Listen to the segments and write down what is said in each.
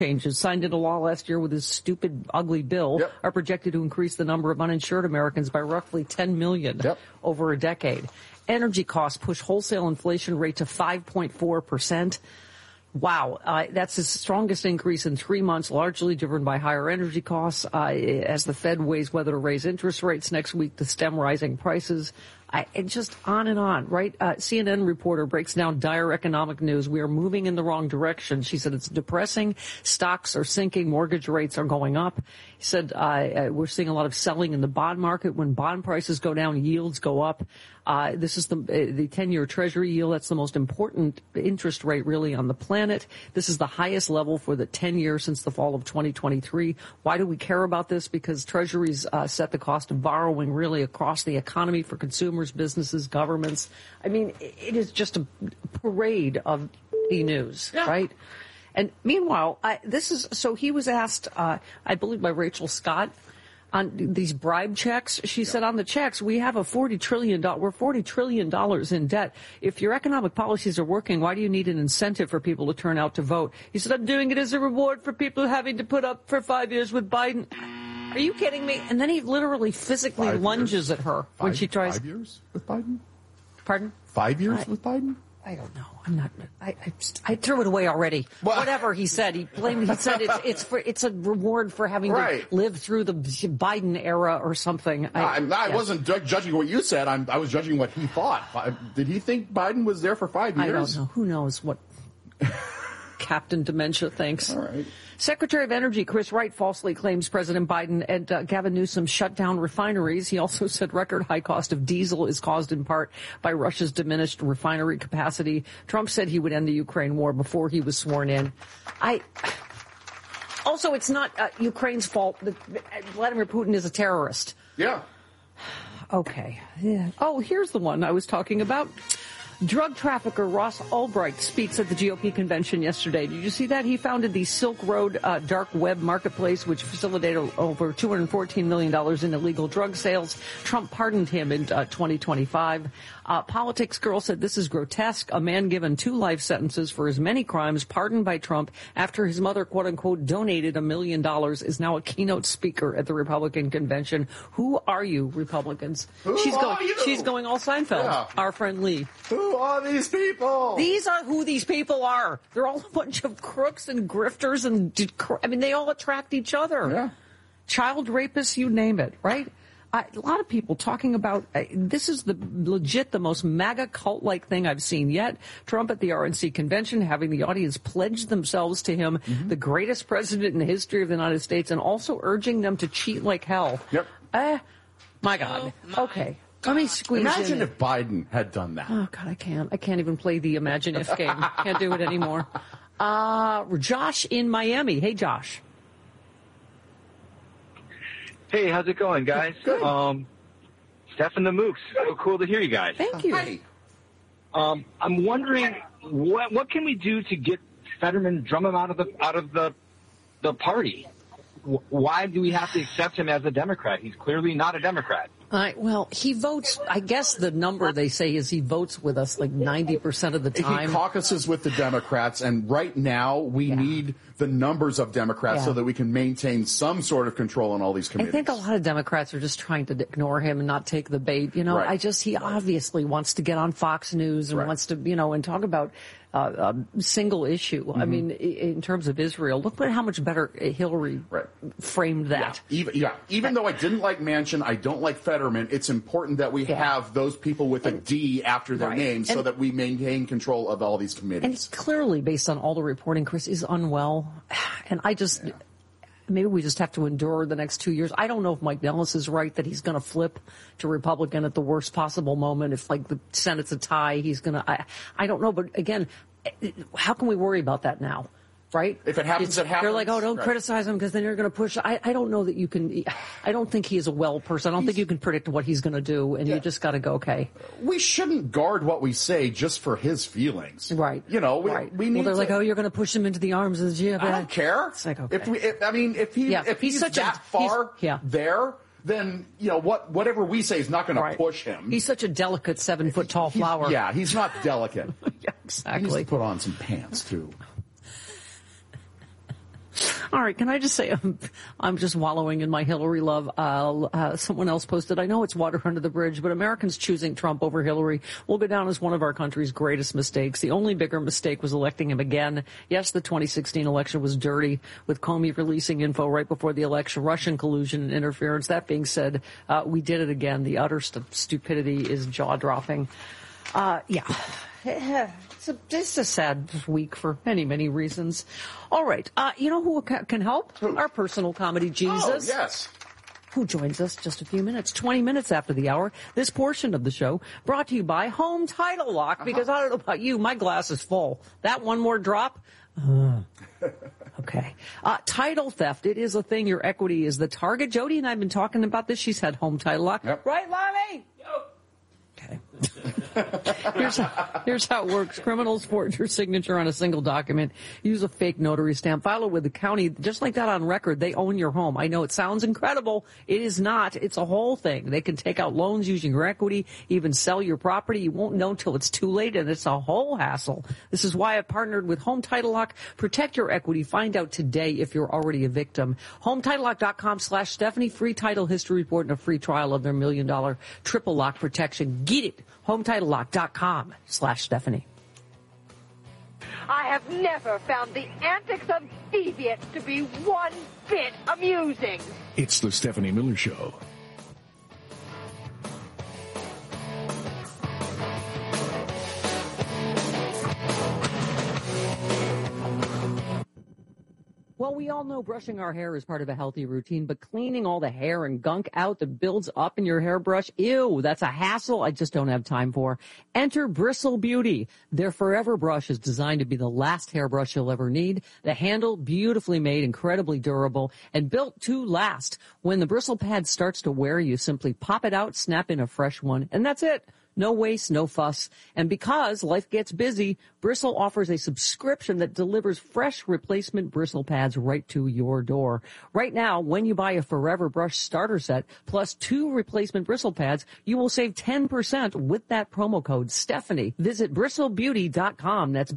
changes signed into law last year with his stupid, ugly bill are projected to increase the number of uninsured Americans by roughly 10 million over a decade. Energy costs push wholesale inflation rate to 5.4%. Wow, that's the strongest increase in 3 months, largely driven by higher energy costs as the Fed weighs whether to raise interest rates next week to stem rising prices. And just on and on, right? CNN reporter breaks down dire economic news. We are moving in the wrong direction. She said it's depressing. Stocks are sinking. Mortgage rates are going up. He said we're seeing a lot of selling in the bond market. When bond prices go down, yields go up. This is the 10-year Treasury yield. That's the most important interest rate really on the planet. This is the highest level for the 10 years since the fall of 2023. Why do we care about this? Because Treasuries set the cost of borrowing really across the economy for consumers, businesses, governments. I mean, it is just a parade of news, right? And meanwhile, he was asked, I believe by Rachel Scott, on these bribe checks. She said on the checks, we have we're $40 trillion in debt. If your economic policies are working, why do you need an incentive for people to turn out to vote? He said, I'm doing it as a reward for people having to put up for 5 years with Biden. Are you kidding me? And then he literally physically lunges at her when she tries. 5 years with Biden? Pardon? 5 years with Biden? I don't know. I'm not. I threw it away already. Well, whatever he said, he said it's a reward for having to live through the Biden era or something. I wasn't judging what you said. I was judging what he thought. Did he think Biden was there for 5 years? I don't know. Who knows what Captain Dementia thinks. All right. Secretary of Energy Chris Wright falsely claims President Biden and Gavin Newsom shut down refineries. He also said record high cost of diesel is caused in part by Russia's diminished refinery capacity. Trump said he would end the Ukraine war before he was sworn in. Also, it's not Ukraine's fault that Vladimir Putin is a terrorist. Yeah. Okay. Yeah. Oh, here's the one I was talking about. Drug trafficker Ross Ulbricht speaks at the GOP convention yesterday. Did you see that? He founded the Silk Road dark web marketplace, which facilitated over $214 million in illegal drug sales. Trump pardoned him in 2025. Politics Girl said this is grotesque. A man given 2 life sentences for his many crimes, pardoned by Trump after his mother, quote unquote, donated $1 million, is now a keynote speaker at the Republican convention. Who are you, Republicans? She's going all Seinfeld. Our friend Lee. Who are these people? These are who these people are. They're all a bunch of crooks and grifters, and they all attract each other. Yeah. Child rapists, you name it, right? A lot of people talking about this is the most MAGA cult-like thing I've seen yet. Trump at the RNC convention having the audience pledge themselves to him, the greatest president in the history of the United States, and also urging them to cheat like hell. Yep. My God. Okay. Let me squeeze Imagine in. if Biden had done that. Oh, God, I can't. I can't even play the Imagine If game. Can't do it anymore. Josh in Miami. Hey, Josh. Hey, how's it going, guys? Good. Stefan the Mooks. So cool to hear you guys. Thank you. Hi. I'm wondering what can we do to get Fetterman, drum him out of the party? Why do we have to accept him as a Democrat? He's clearly not a Democrat. Well, he votes, I guess the number they say is he votes with us like 90% of the time. He caucuses with the Democrats, and right now we need the numbers of Democrats so that we can maintain some sort of control on all these committees. I think a lot of Democrats are just trying to ignore him and not take the bait. You know, he obviously wants to get on Fox News and wants to, and talk about a single issue. I mean, in terms of Israel, look at how much better Hillary framed that. Even though I didn't like Manchin, I don't like Fetterman, it's important that we have those people with a D after their name so that we maintain control of all these committees. And clearly, based on all the reporting, Chris is unwell. And I just... Maybe we just have to endure the next 2 years. I don't know if Mike Nellis is right that he's going to flip to Republican at the worst possible moment. If, like, the Senate's a tie, he's going to... I don't know. But, again, how can we worry about that now? Right? If it happens, it happens. They're like, oh, don't criticize him because then you're going to push. I don't know that you can. I don't think he is a well person. I don't think you can predict what he's going to do, and you just got to go, okay. We shouldn't guard what we say just for his feelings. Right. We need Well, they're like, oh, you're going to push him into the arms of the GFA. I don't care. It's like, okay. If he's such that far there, then, whatever we say is not going to push him. He's such a delicate 7-foot tall flower. Yeah, he's not delicate. Yeah, exactly. He needs to put on some pants, too. All right, can I just say I'm just wallowing in my Hillary love. Someone else posted, I know it's water under the bridge, but Americans choosing Trump over Hillary will go down as one of our country's greatest mistakes. The only bigger mistake was electing him again. Yes, the 2016 election was dirty, with Comey releasing info right before the election, Russian collusion and interference. That being said, we did it again. The utter stupidity is jaw-dropping. It's a sad week for many, many reasons. All right. You know who can help? Who? Our personal comedy Jesus. Oh, yes. Who joins us just a few minutes, 20 minutes after the hour. This portion of the show brought to you by Home Title Lock, because I don't know about you, my glass is full. That one more drop? Okay. Title theft. It is a thing. Your equity is the target. Jody and I have been talking about this. She's had Home Title Lock. Yep. Right, Lonnie? Okay. Here's how it works. Criminals forge your signature on a single document, use a fake notary stamp, file it with the county, just like that on record. They own your home. I know it sounds incredible. It is not. It's a whole thing. They can take out loans using your equity, even sell your property. You won't know till it's too late, and it's a whole hassle. This is why I partnered with Home Title Lock. Protect your equity. Find out today if you're already a victim. HometitleLock.com/Stephanie. Free title history report and a free trial of their $1 million triple lock protection. Get it. HometitleLock.com/Stephanie. I have never found the antics of deviants to be one bit amusing. It's the Stephanie Miller Show. Well, we all know brushing our hair is part of a healthy routine, but cleaning all the hair and gunk out that builds up in your hairbrush, ew, that's a hassle I just don't have time for. Enter Bristle Beauty. Their Forever Brush is designed to be the last hairbrush you'll ever need. The handle, beautifully made, incredibly durable, and built to last. When the bristle pad starts to wear, you simply pop it out, snap in a fresh one, and that's it. No waste, no fuss. And because life gets busy, Bristle offers a subscription that delivers fresh replacement bristle pads right to your door. Right now, when you buy a Forever Brush starter set plus 2 replacement bristle pads, you will save 10% with that promo code Stephanie. Visit bristlebeauty.com. That's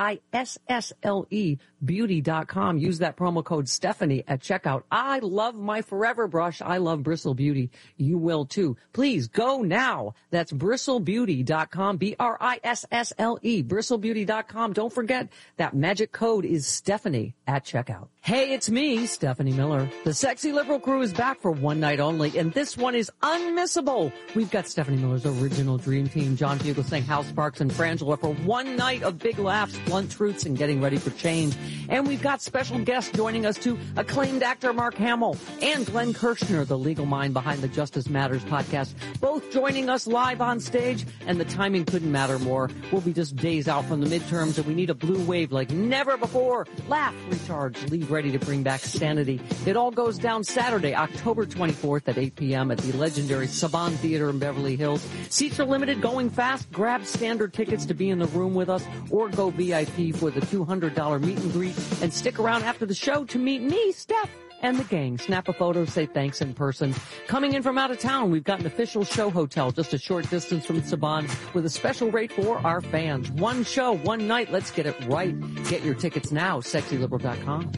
BRISSLE beauty.com. Use that promo code Stephanie at checkout. I love my Forever Brush. I love Bristle Beauty. You will too. Please go now. That's bristlebeauty.com. BRISSLE. bristlebeauty.com. Don't forget that magic code is Stephanie at checkout. Hey, it's me, Stephanie Miller. The Sexy Liberal crew is back for one night only, and this one is unmissable. We've got Stephanie Miller's original dream team, John Fugelsang, Hal Sparks, and Frangela for one night of big laughs, blunt truths, and getting ready for change. And we've got special guests joining us too, acclaimed actor Mark Hamill and Glenn Kirshner, the legal mind behind the Justice Matters podcast, both joining us live on stage, and the timing couldn't matter more. We'll be just days out from the midterms, and we need a blue wave like never before. Laugh, recharge, leave ready to bring back sanity. It all goes down Saturday, October 24th at 8 p.m. at the legendary Saban Theater in Beverly Hills. Seats are limited, going fast. Grab standard tickets to be in the room with us, or go VIP for the $200 meet and greet, and stick around after the show to meet me, Steph, and the gang. Snap a photo, say thanks in person. Coming in from out of town, we've got an official show hotel just a short distance from Saban with a special rate for our fans. One show, one night. Let's get it right. Get your tickets now, sexyliberal.com.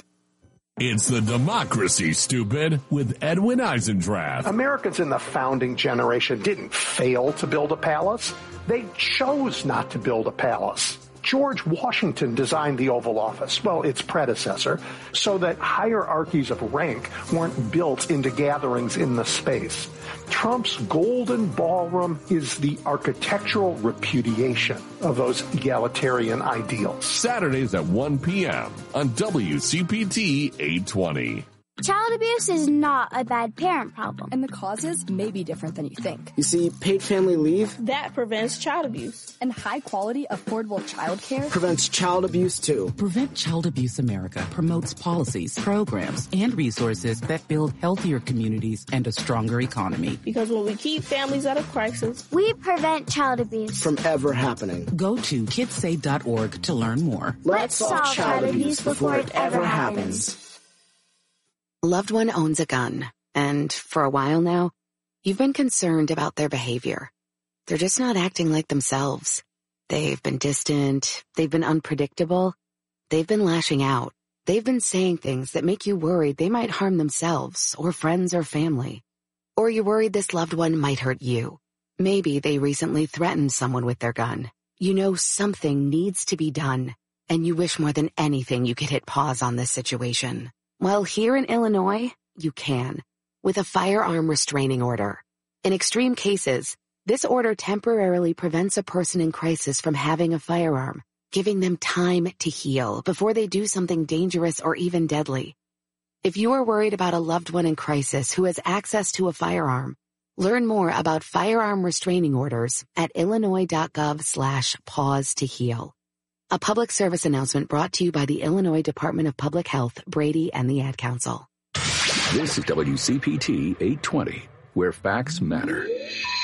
It's the Democracy, Stupid, with Edwin Eisendrath. Americans in the founding generation didn't fail to build a palace. They chose not to build a palace. George Washington designed the Oval Office, well, its predecessor, so that hierarchies of rank weren't built into gatherings in the space. Trump's Golden Ballroom is the architectural repudiation of those egalitarian ideals. Saturdays at 1 p.m. on WCPT 820. Child abuse is not a bad parent problem. And the causes may be different than you think. You see, paid family leave that prevents child abuse. And high-quality, affordable child care prevents child abuse, too. Prevent Child Abuse America promotes policies, programs, and resources that build healthier communities and a stronger economy. Because when we keep families out of crisis, we prevent child abuse from ever happening. Go to kidsaid.org to learn more. Let's solve child abuse before it ever happens. Loved one owns a gun, and for a while now, you've been concerned about their behavior. They're just not acting like themselves. They've been distant, they've been unpredictable, they've been lashing out. They've been saying things that make you worried they might harm themselves or friends or family. Or you're worried this loved one might hurt you. Maybe they recently threatened someone with their gun. You know something needs to be done, and you wish more than anything you could hit pause on this situation. Well, here in Illinois, you can, with a firearm restraining order. In extreme cases, this order temporarily prevents a person in crisis from having a firearm, giving them time to heal before they do something dangerous or even deadly. If you are worried about a loved one in crisis who has access to a firearm, learn more about firearm restraining orders at illinois.gov/pause to heal. A public service announcement brought to you by the Illinois Department of Public Health, Brady, and the Ad Council. This is WCPT 820, where facts matter.